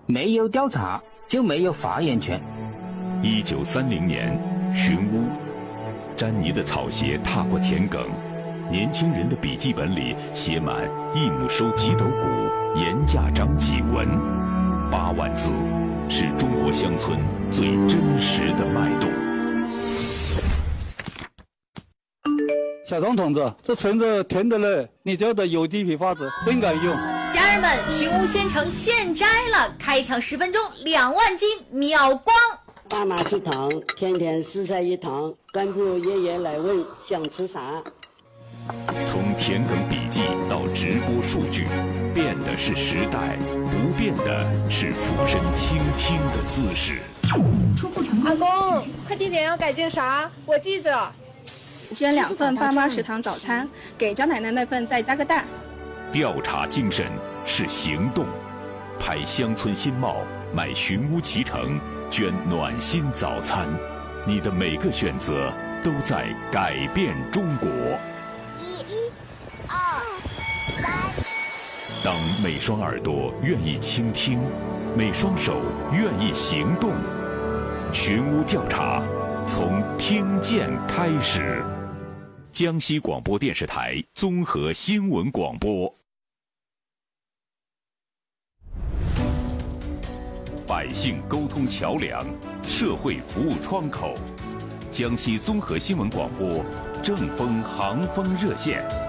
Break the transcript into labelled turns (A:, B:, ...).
A: 没有调查就没有发言权。
B: 1930年，寻乌，詹妮的草鞋踏过田埂，年轻人的笔记本里写满一亩收几斗谷，盐价涨几文，8万字，是中国乡村最真实的脉动。
C: 小张同志，这橙子甜的嘞，你家的有机批发子真敢用。
D: 家人们，寻乌鲜橙现摘了，开抢10分钟2万斤秒光。
E: 爸妈吃糖，天天4菜1汤，干部爷爷来问想吃啥。
B: 从田埂笔记到直播数据，变的是时代，不变的是俯身倾听的姿势。
F: 阿公，快递点要改件啥？我记着。
G: 捐2份爸妈食堂早餐，给张奶奶那份再加个蛋。
B: 调查精神是行动，拍乡村新貌，买寻乌脐橙，捐暖心早餐，你的每个选择都在改变中国。
H: 1、2、3。
B: 当每双耳朵愿意倾听，每双手愿意行动，寻乌调查从听见开始。江西广播电视台综合新闻广播。百姓沟通桥梁，社会服务窗口。江西综合新闻广播正风航风热线。